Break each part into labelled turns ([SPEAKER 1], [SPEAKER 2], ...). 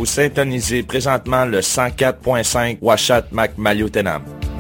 [SPEAKER 1] Vous syntonisez présentement le 104.5 Ouachat Maliotenam.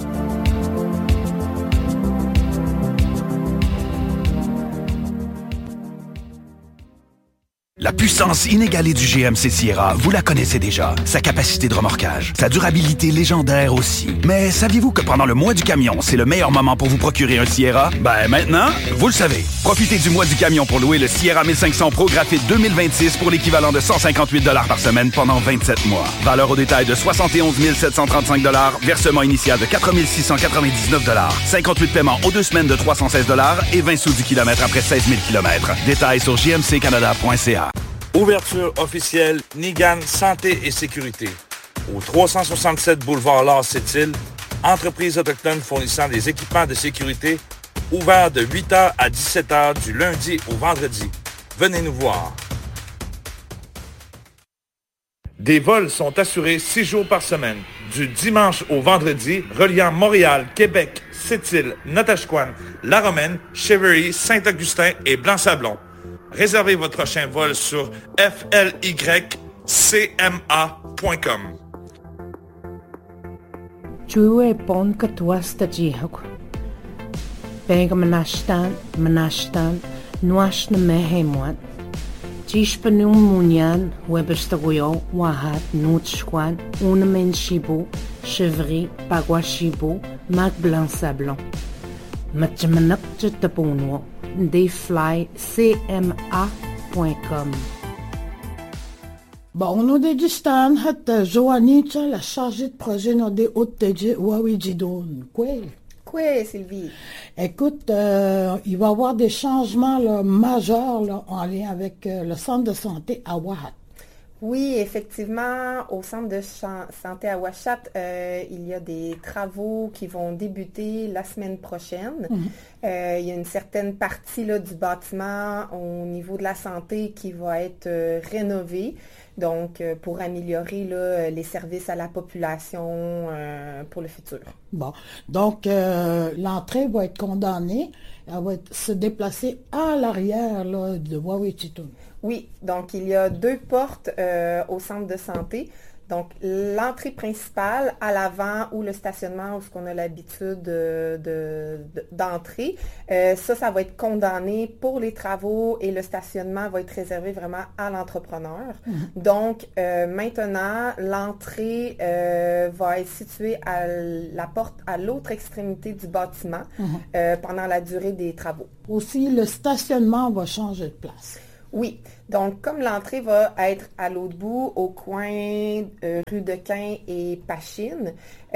[SPEAKER 2] La puissance inégalée du GMC Sierra, vous la connaissez déjà. Sa capacité de remorquage, sa durabilité légendaire aussi. Mais saviez-vous que pendant le mois du camion, c'est le meilleur moment pour vous procurer un Sierra? Ben maintenant, vous le savez. Profitez du mois du camion pour louer le Sierra 1500 Pro Graphite 2026 pour l'équivalent de 158 $ par semaine pendant 27 mois. Valeur au détail de 71 735 $, versement initial de 4 699 $, 58 paiements aux 2 semaines de 316 $ et 20 sous du kilomètre après 16 000 km. Détails sur gmccanada.ca.
[SPEAKER 1] Ouverture officielle Nigan Santé et Sécurité. Au 367 boulevard Laure-Sept-Îles, entreprise autochtone fournissant des équipements de sécurité, ouvert de 8h à 17h du lundi au vendredi. Venez nous voir. Des vols sont assurés 6 jours par semaine, du dimanche au vendredi, reliant Montréal, Québec, Sept-Îles, Natashquan, La Romaine, Cheverly, Saint-Augustin et Blanc-Sablon. Réservez votre prochain vol sur flycma.com.
[SPEAKER 3] Jue pon katuasta jihok. Bega manashtan, nuash na mehemwan. Jishpanum munyan, weberstagoyo, wahat, nutschwan, unamen shibo, chevry, paguashibo, mac blanc sablon. Matjamanak jetapunwo. Flycma.com.
[SPEAKER 4] Bon, on a des stands, Joanie, la chargée de projet, nous des hautes Wawidjidon. Quoi?
[SPEAKER 5] Quoi, Sylvie?
[SPEAKER 4] Écoute, il va y avoir des changements là, majeurs là, en lien avec le centre de santé à Ouachat.
[SPEAKER 5] Oui, effectivement, au centre de santé à Ouachat, il y a des travaux qui vont débuter la semaine prochaine. Il y a une certaine partie là, du bâtiment au niveau de la santé qui va être rénovée, donc pour améliorer là, les services à la population pour le futur.
[SPEAKER 4] Bon, donc l'entrée va être condamnée, elle va se déplacer à l'arrière là, de Wawidjidon.
[SPEAKER 5] Oui, donc il y a 2 portes au centre de santé. Donc, l'entrée principale à l'avant ou le stationnement où on a l'habitude d'entrer, ça va être condamné pour les travaux et le stationnement va être réservé vraiment à l'entrepreneur. Donc, maintenant, l'entrée va être située à la porte à l'autre extrémité du bâtiment pendant la durée des travaux.
[SPEAKER 4] Aussi, le stationnement va changer de place.
[SPEAKER 5] Oui, donc comme l'entrée va être à l'autre bout, au coin rue de Quin et Pachine,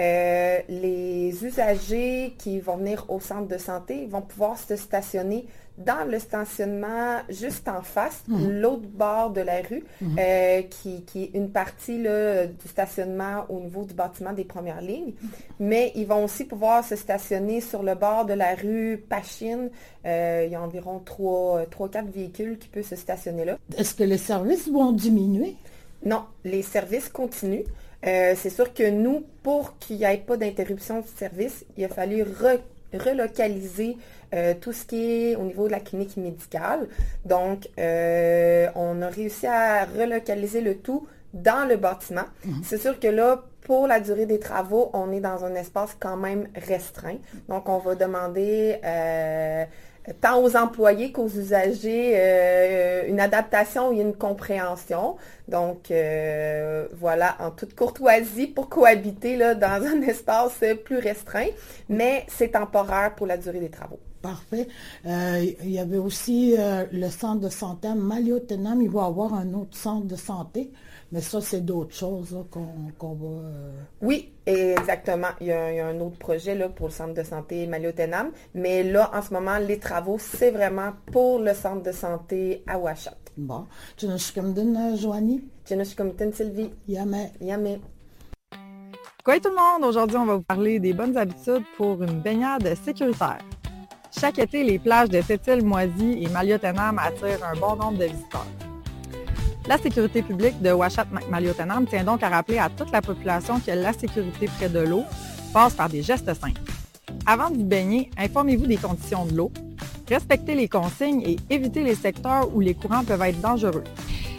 [SPEAKER 5] les usagers qui vont venir au centre de santé vont pouvoir se stationner dans le stationnement juste en face, l'autre bord de la rue, qui est une partie là, du stationnement au niveau du bâtiment des premières lignes. Mais ils vont aussi pouvoir se stationner sur le bord de la rue Pachine. Il y a environ 3-4 véhicules qui peuvent se stationner là.
[SPEAKER 4] Est-ce que les services vont diminuer?
[SPEAKER 5] Non, les services continuent. C'est sûr que nous, pour qu'il n'y ait pas d'interruption de service, il a fallu relocaliser tout ce qui est au niveau de la clinique médicale. Donc, on a réussi à relocaliser le tout dans le bâtiment. C'est sûr que là, pour la durée des travaux, on est dans un espace quand même restreint. Donc, on va demander tant aux employés qu'aux usagers une adaptation et une compréhension. Donc, voilà, en toute courtoisie pour cohabiter là, dans un espace plus restreint, mais c'est temporaire pour la durée des travaux.
[SPEAKER 4] Parfait. Il y avait aussi le centre de santé à Maliotenam. Il va y avoir un autre centre de santé, mais ça, c'est d'autres choses là, qu'on va...
[SPEAKER 5] Oui, exactement. Il y a un autre projet là, pour le centre de santé Maliotenam, mais là, en ce moment, les travaux, c'est vraiment pour le centre de santé à Ouachat.
[SPEAKER 4] Bon. Tchinashkamden, Joanie?
[SPEAKER 5] Tchinashkamden, Sylvie.
[SPEAKER 4] Yamé.
[SPEAKER 5] Yamé.
[SPEAKER 6] Quoi tout le monde? Aujourd'hui, on va vous parler des bonnes habitudes pour une baignade sécuritaire. Chaque été, les plages de Sept-Îles, Moisy et Maliotenam attirent un bon nombre de visiteurs. La sécurité publique de Ouachat-Maliotenam tient donc à rappeler à toute la population que la sécurité près de l'eau passe par des gestes simples. Avant de vous baigner, informez-vous des conditions de l'eau, respectez les consignes et évitez les secteurs où les courants peuvent être dangereux.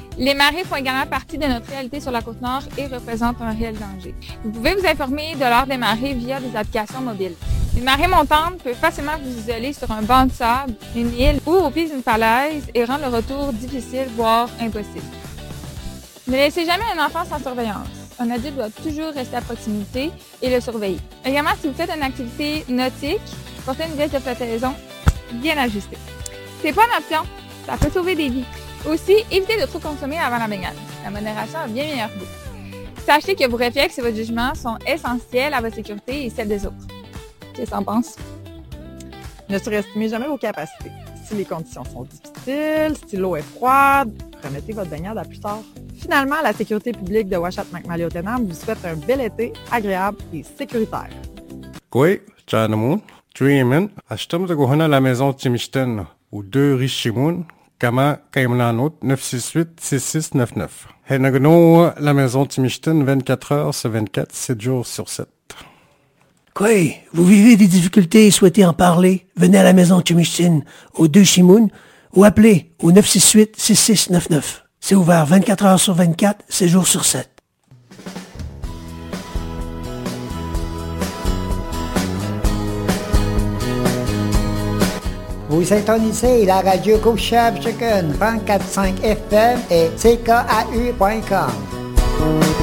[SPEAKER 7] Les marées font également partie de notre réalité sur la Côte-Nord et représentent un réel danger. Vous pouvez vous informer de l'heure des marées via des applications mobiles. Une marée montante peut facilement vous isoler sur un banc de sable, une île ou au pied d'une falaise et rendre le retour difficile, voire impossible. Ne laissez jamais un enfant sans surveillance. Un adulte doit toujours rester à proximité et le surveiller. Également, si vous faites une activité nautique, portez une veste de flottaison bien ajustée. C'est pas une option, ça peut sauver des vies. Aussi, évitez de trop consommer avant la baignade. La modération a bien meilleur goût. Sachez que vos réflexes et votre jugement sont essentiels à votre sécurité et celle des autres. Qu'est-ce que t'en penses?
[SPEAKER 6] Ne surestimez jamais vos capacités. Si les conditions sont difficiles, si l'eau est froide, remettez votre baignade à plus tard. Finalement, la sécurité publique de Uashat-Macmalliotenam vous souhaite un bel été agréable et sécuritaire.
[SPEAKER 8] Koi, Chanamun, Dreamin, Ashtam de Gohana la maison Timishten, ou 2 Rishimun, Kama Kaimlanot 968-6699. Henagno, la maison Timishten, 24 heures sur 24, 7 jours sur 7.
[SPEAKER 9] Quoi, vous vivez des difficultés et souhaitez en parler? Venez à la maison Timishten, au 2 Shimoun, ou appelez au 968-6699. C'est ouvert 24 heures sur 24, 7 jours sur 7.
[SPEAKER 10] Vous syntonisez la radio Couchable Chicken 34.5 FM et CKAU.com.